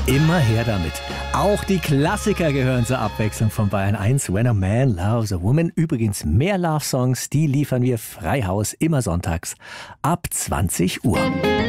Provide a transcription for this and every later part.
Immer her damit. Auch die Klassiker gehören zur Abwechslung von Bayern 1. When a Man Loves a Woman. Übrigens mehr Love-Songs, die liefern wir frei Haus immer sonntags ab 20 Uhr.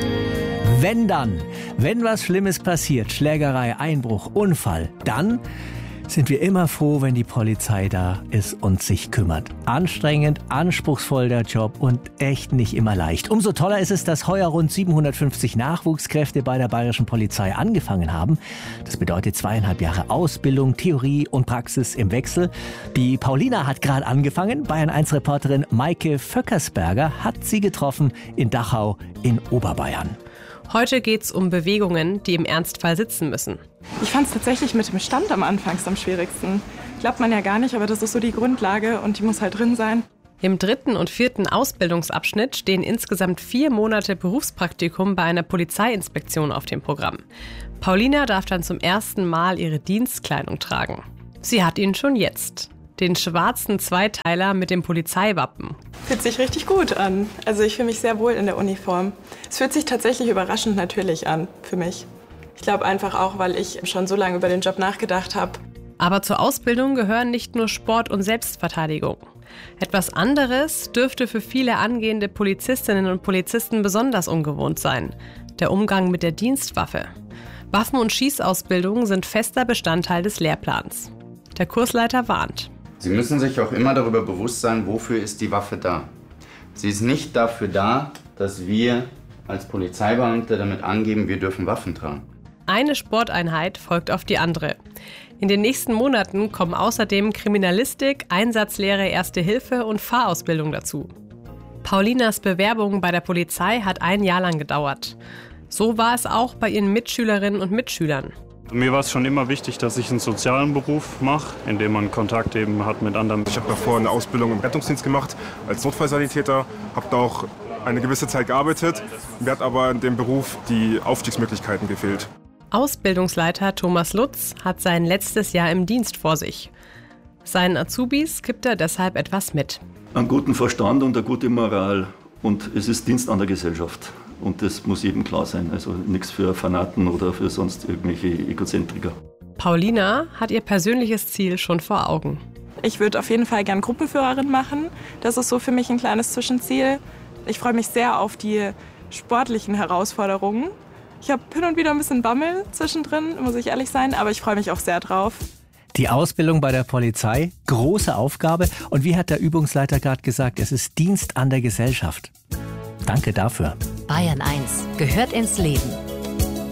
Wenn was Schlimmes passiert, Schlägerei, Einbruch, Unfall, dann sind wir immer froh, wenn die Polizei da ist und sich kümmert. Anstrengend, anspruchsvoll der Job und echt nicht immer leicht. Umso toller ist es, dass heuer rund 750 Nachwuchskräfte bei der Bayerischen Polizei angefangen haben. Das bedeutet 2,5 Jahre Ausbildung, Theorie und Praxis im Wechsel. Die Paulina hat gerade angefangen. Bayern-1-Reporterin Maike Vöckersberger hat sie getroffen in Dachau in Oberbayern. Heute geht's um Bewegungen, die im Ernstfall sitzen müssen. Ich fand es tatsächlich mit dem Stand am Anfang am schwierigsten. Glaubt man ja gar nicht, aber das ist so die Grundlage und die muss halt drin sein. Im 3. und 4. Ausbildungsabschnitt stehen insgesamt 4 Monate Berufspraktikum bei einer Polizeiinspektion auf dem Programm. Paulina darf dann zum ersten Mal ihre Dienstkleidung tragen. Sie hat ihn schon jetzt. Den schwarzen Zweiteiler mit dem Polizeiwappen. Fühlt sich richtig gut an. Also ich fühle mich sehr wohl in der Uniform. Es fühlt sich tatsächlich überraschend natürlich an für mich. Ich glaube einfach auch, weil ich schon so lange über den Job nachgedacht habe. Aber zur Ausbildung gehören nicht nur Sport und Selbstverteidigung. Etwas anderes dürfte für viele angehende Polizistinnen und Polizisten besonders ungewohnt sein: der Umgang mit der Dienstwaffe. Waffen- und Schießausbildung sind fester Bestandteil des Lehrplans. Der Kursleiter warnt. Sie müssen sich auch immer darüber bewusst sein, wofür ist die Waffe da. Sie ist nicht dafür da, dass wir als Polizeibeamte damit angeben, wir dürfen Waffen tragen. Eine Sporteinheit folgt auf die andere. In den nächsten Monaten kommen außerdem Kriminalistik, Einsatzlehre, Erste Hilfe und Fahrausbildung dazu. Paulinas Bewerbung bei der Polizei hat 1 Jahr lang gedauert. So war es auch bei ihren Mitschülerinnen und Mitschülern. Mir war es schon immer wichtig, dass ich einen sozialen Beruf mache, in dem man Kontakt eben hat mit anderen. Ich habe davor eine Ausbildung im Rettungsdienst gemacht als Notfallsanitäter, habe da auch eine gewisse Zeit gearbeitet. Mir hat aber in dem Beruf die Aufstiegsmöglichkeiten gefehlt. Ausbildungsleiter Thomas Lutz hat sein letztes Jahr im Dienst vor sich. Seinen Azubis gibt er deshalb etwas mit. Einen guten Verstand und eine gute Moral. Und es ist Dienst an der Gesellschaft. Und das muss jedem klar sein. Also nichts für Fanaten oder für sonst irgendwelche Egozentriker. Paulina hat ihr persönliches Ziel schon vor Augen. Ich würde auf jeden Fall gern Gruppenführerin machen. Das ist so für mich ein kleines Zwischenziel. Ich freue mich sehr auf die sportlichen Herausforderungen. Ich habe hin und wieder ein bisschen Bammel zwischendrin, muss ich ehrlich sein, aber ich freue mich auch sehr drauf. Die Ausbildung bei der Polizei, große Aufgabe. Und wie hat der Übungsleiter gerade gesagt, es ist Dienst an der Gesellschaft. Danke dafür. Bayern 1 gehört ins Leben.